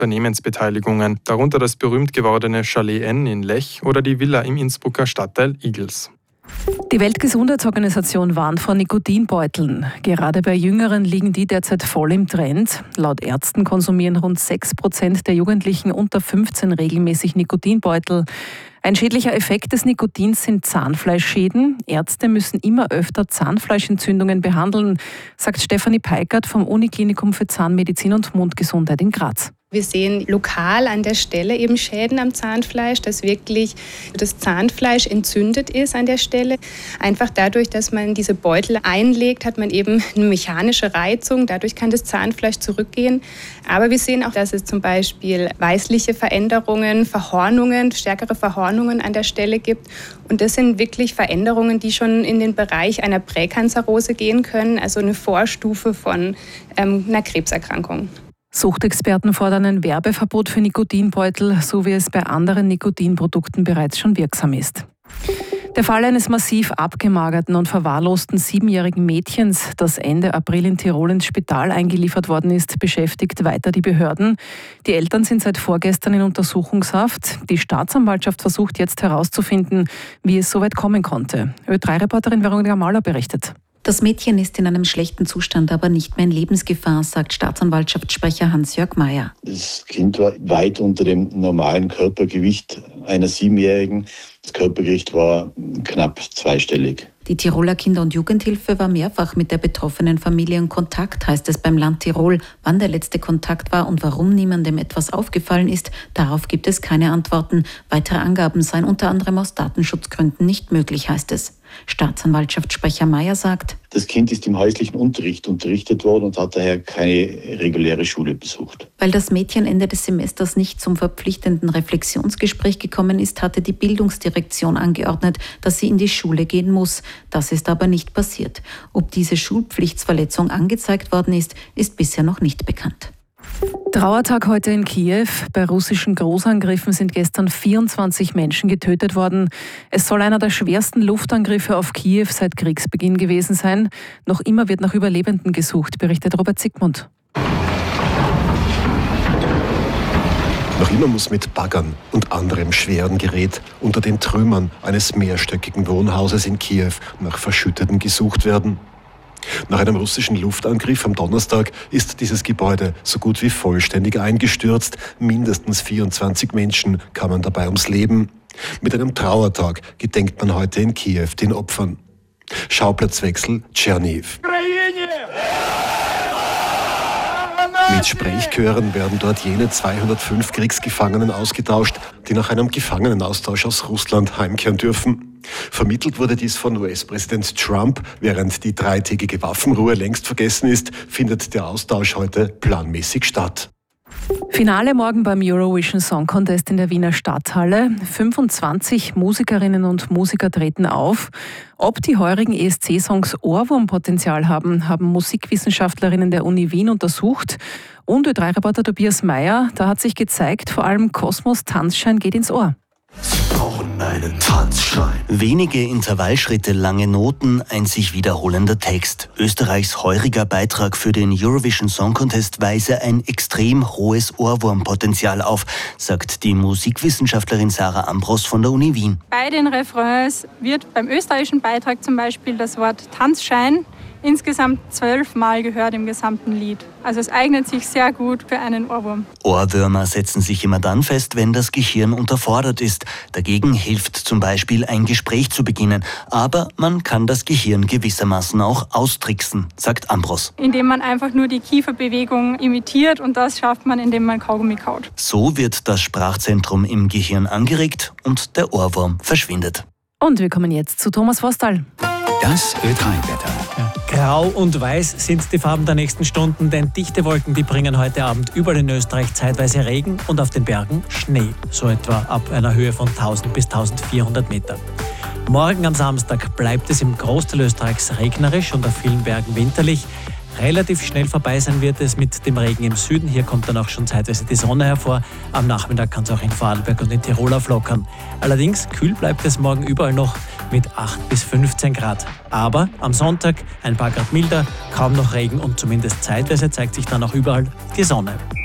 Unternehmensbeteiligungen, darunter das berühmt gewordene Chalet N in Lech oder die Villa im Innsbrucker Stadtteil Igls. Die Weltgesundheitsorganisation warnt vor Nikotinbeuteln. Gerade bei Jüngeren liegen die derzeit voll im Trend. Laut Ärzten konsumieren rund 6% der Jugendlichen unter 15 regelmäßig Nikotinbeutel. Ein schädlicher Effekt des Nikotins sind Zahnfleischschäden. Ärzte müssen immer öfter Zahnfleischentzündungen behandeln, sagt Stefanie Peikert vom Uniklinikum für Zahnmedizin und Mundgesundheit in Graz. Wir sehen lokal an der Stelle eben Schäden am Zahnfleisch, dass wirklich das Zahnfleisch entzündet ist an der Stelle. Einfach dadurch, dass man diese Beutel einlegt, hat man eben eine mechanische Reizung. Dadurch kann das Zahnfleisch zurückgehen. Aber wir sehen auch, dass es zum Beispiel weißliche Veränderungen, Verhornungen, stärkere Verhornungen an der Stelle gibt. Und das sind wirklich Veränderungen, die schon in den Bereich einer Präkanzerose gehen können, also eine Vorstufe von einer Krebserkrankung. Suchtexperten fordern ein Werbeverbot für Nikotinbeutel, so wie es bei anderen Nikotinprodukten bereits schon wirksam ist. Der Fall eines massiv abgemagerten und verwahrlosten 7-jährigen Mädchens, das Ende April in Tirol ins Spital eingeliefert worden ist, beschäftigt weiter die Behörden. Die Eltern sind seit vorgestern in Untersuchungshaft. Die Staatsanwaltschaft versucht jetzt herauszufinden, wie es so weit kommen konnte. Ö3-Reporterin Veronika Mauler berichtet. Das Mädchen ist in einem schlechten Zustand, aber nicht mehr in Lebensgefahr, sagt Staatsanwaltschaftssprecher Hans-Jörg Mayer. Das Kind war weit unter dem normalen Körpergewicht einer 7-Jährigen. Das Körpergewicht war knapp zweistellig. Die Tiroler Kinder- und Jugendhilfe war mehrfach mit der betroffenen Familie in Kontakt, heißt es beim Land Tirol. Wann der letzte Kontakt war und warum niemandem etwas aufgefallen ist, darauf gibt es keine Antworten. Weitere Angaben seien unter anderem aus Datenschutzgründen nicht möglich, heißt es. Staatsanwaltschaftssprecher Mayer sagt: Das Kind ist im häuslichen Unterricht unterrichtet worden und hat daher keine reguläre Schule besucht. Weil das Mädchen Ende des Semesters nicht zum verpflichtenden Reflexionsgespräch gekommen ist, hatte die Bildungsdirektion angeordnet, dass sie in die Schule gehen muss. Das ist aber nicht passiert. Ob diese Schulpflichtsverletzung angezeigt worden ist, ist bisher noch nicht bekannt. Trauertag heute in Kiew. Bei russischen Großangriffen sind gestern 24 Menschen getötet worden. Es soll einer der schwersten Luftangriffe auf Kiew seit Kriegsbeginn gewesen sein. Noch immer wird nach Überlebenden gesucht, berichtet Robert Sigmund. Noch immer muss mit Baggern und anderem schweren Gerät unter den Trümmern eines mehrstöckigen Wohnhauses in Kiew nach Verschütteten gesucht werden. Nach einem russischen Luftangriff am Donnerstag ist dieses Gebäude so gut wie vollständig eingestürzt. Mindestens 24 Menschen kamen dabei ums Leben. Mit einem Trauertag gedenkt man heute in Kiew den Opfern. Schauplatzwechsel Tscherniw. Mit Sprechchören werden dort jene 205 Kriegsgefangenen ausgetauscht, die nach einem Gefangenenaustausch aus Russland heimkehren dürfen. Vermittelt wurde dies von US-Präsident Trump. Während die 3-tägige Waffenruhe längst vergessen ist, findet der Austausch heute planmäßig statt. Finale morgen beim Eurovision Song Contest in der Wiener Stadthalle. 25 Musikerinnen und Musiker treten auf. Ob die heurigen ESC-Songs Ohrwurmpotenzial haben, haben Musikwissenschaftlerinnen der Uni Wien untersucht. Und Ö3-Reporter Tobias Meyer, da hat sich gezeigt, vor allem Kosmos Tanzschein geht ins Ohr. Sie brauchen einen Tanzschein. Wenige Intervallschritte, lange Noten, ein sich wiederholender Text. Österreichs heuriger Beitrag für den Eurovision Song Contest weise ein extrem hohes Ohrwurmpotenzial auf, sagt die Musikwissenschaftlerin Sarah Ambros von der Uni Wien. Bei den Refrains wird beim österreichischen Beitrag zum Beispiel das Wort Tanzschein insgesamt 12 Mal gehört im gesamten Lied. Also es eignet sich sehr gut für einen Ohrwurm. Ohrwürmer setzen sich immer dann fest, wenn das Gehirn unterfordert ist. Dagegen hilft zum Beispiel ein Gespräch zu beginnen. Aber man kann das Gehirn gewissermaßen auch austricksen, sagt Ambros. Indem man einfach nur die Kieferbewegung imitiert und das schafft man, indem man Kaugummi kaut. So wird das Sprachzentrum im Gehirn angeregt und der Ohrwurm verschwindet. Und wir kommen jetzt zu Thomas Forstal. Das Ö3-Wetter. Grau und weiß sind die Farben der nächsten Stunden, denn dichte Wolken, die bringen heute Abend überall in Österreich zeitweise Regen und auf den Bergen Schnee, so etwa ab einer Höhe von 1000 bis 1400 Meter. Morgen am Samstag bleibt es im Großteil Österreichs regnerisch und auf vielen Bergen winterlich. Relativ schnell vorbei sein wird es mit dem Regen im Süden. Hier kommt dann auch schon zeitweise die Sonne hervor. Am Nachmittag kann es auch in Vorarlberg und in Tirol auflockern. Allerdings kühl bleibt es morgen überall noch mit 8 bis 15 Grad. Aber am Sonntag ein paar Grad milder, kaum noch Regen und zumindest zeitweise zeigt sich dann auch überall die Sonne.